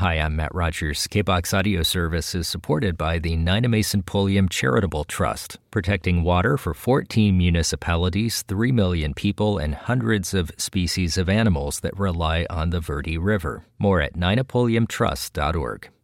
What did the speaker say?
Hi, I'm Matt Rogers. KBOX Audio Service is supported by the Nynamason Pulliam Charitable Trust, protecting water for 14 municipalities, 3 million people, and hundreds of species of animals that rely on the Verde River. More at nynapulliamtrust.org.